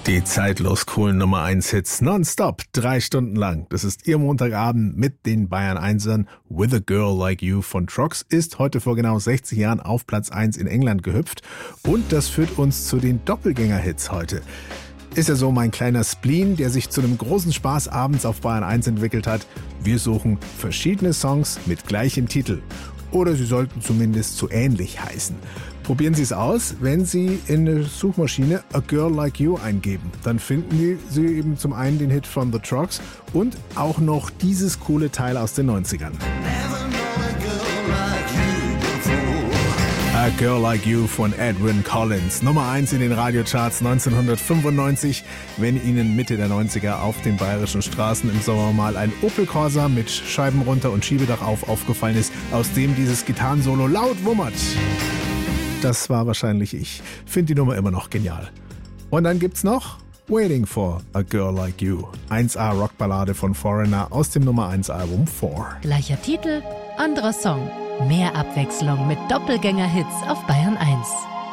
Die zeitlos coolen Nummer 1 Hits nonstop, 3 Stunden lang. Das ist Ihr Montagabend mit den Bayern 1ern. With a Girl Like You von Trox ist heute vor genau 60 Jahren auf Platz 1 in England gehüpft. Und das führt uns zu den Doppelgänger-Hits heute. Ist ja so mein kleiner Spleen, der sich zu einem großen Spaß abends auf Bayern 1 entwickelt hat. Wir suchen verschiedene Songs mit gleichem Titel. Oder sie sollten zumindest so ähnlich heißen. Probieren Sie es aus, wenn Sie in der Suchmaschine A Girl Like You eingeben. Dann finden Sie eben zum einen den Hit von The Trox und auch noch dieses coole Teil aus den 90ern. A Girl Like You von Edwyn Collins. Nummer 1 in den Radiocharts 1995. Wenn Ihnen Mitte der 90er auf den bayerischen Straßen im Sommer mal ein Opel Corsa mit Scheiben runter und Schiebedach aufgefallen ist, aus dem dieses Gitarrensolo laut wummert. Das war wahrscheinlich ich. Finde die Nummer immer noch genial. Und dann gibt's noch Waiting for a Girl Like You. 1A Rockballade von Foreigner aus dem Nummer 1 Album 4. Gleicher Titel, anderer Song. Mehr Abwechslung mit Doppelgänger-Hits auf Bayern 1.